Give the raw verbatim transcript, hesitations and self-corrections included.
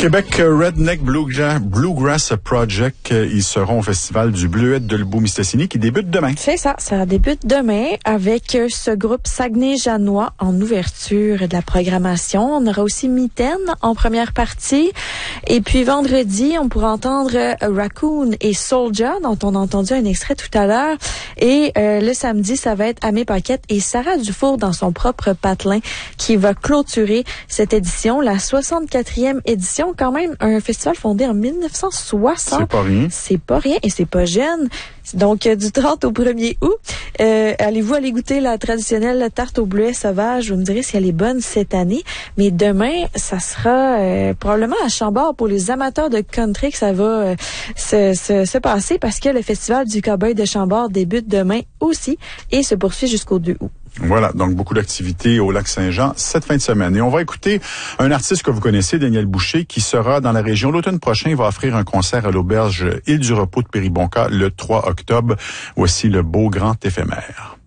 Québec Redneck Bluegrass, Bluegrass Project, ils seront au Festival du Bleuet de Lebout-Mistassini qui débute demain. C'est ça, ça débute demain avec ce groupe Saguenay-Janois en ouverture de la programmation. On aura aussi Mitaine en première partie. Et puis vendredi, on pourra entendre Raccoon et Soulja, dont on a entendu un extrait tout à l'heure. Et euh, le samedi, ça va être Amé Paquette et Sarah Dufour dans son propre patelin qui va clôturer cette édition, la soixante-quatrième édition. Quand même, un festival fondé en mille neuf cent soixante. C'est pas rien. C'est pas rien et c'est pas jeune. Donc, euh, du trente au premier août, euh, allez-vous aller goûter la traditionnelle tarte au bleuet sauvage? Vous me direz si elle est bonne cette année. Mais demain, ça sera euh, probablement à Chambord pour les amateurs de country que ça va euh, se, se, se passer parce que le festival du Cowboy de Chambord débute demain aussi et se poursuit jusqu'au deux août. Voilà, donc beaucoup d'activités au Lac-Saint-Jean cette fin de semaine. Et on va écouter un artiste que vous connaissez, Daniel Boucher, qui sera dans la région. L'automne prochain, il va offrir un concert à l'auberge Île du Repos de Péribonka le trois octobre. Voici le beau grand éphémère.